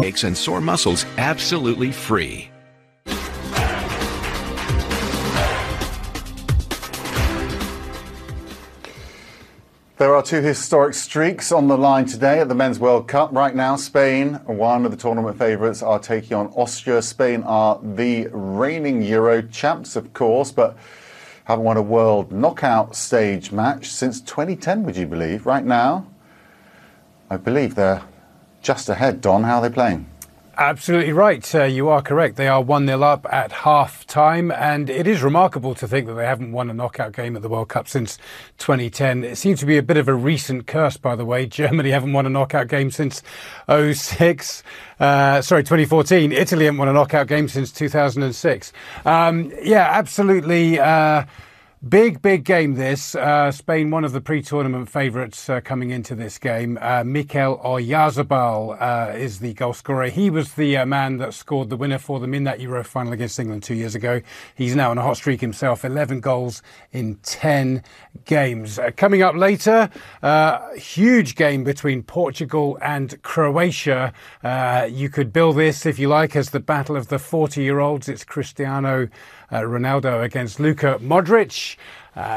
aches and sore muscles absolutely free. There are two historic streaks on the line today at the Men's World Cup. Right now, Spain, one of the tournament favourites, are taking on Austria. Spain are the reigning Euro champs, of course, but haven't won a world knockout stage match since 2010, would you believe? Right now, I believe they're just ahead. Don, how are they playing? Absolutely right. You are correct. They are 1-0 up at half-time, and it is remarkable to think that they haven't won a knockout game at the World Cup since 2010. It seems to be a bit of a recent curse, by the way. Germany haven't won a knockout game since 2014. Italy haven't won a knockout game since 2006. Absolutely. Big game this. Spain, one of the pre-tournament favourites coming into this game. Mikel Oyarzabal is the goal scorer. He was the man that scored the winner for them in that Euro final against England 2 years ago. He's now on a hot streak himself, 11 goals in 10 games. Coming up later, huge game between Portugal and Croatia. You could bill this, if you like, as the battle of the 40-year-olds. It's Cristiano Ronaldo against Luka Modric.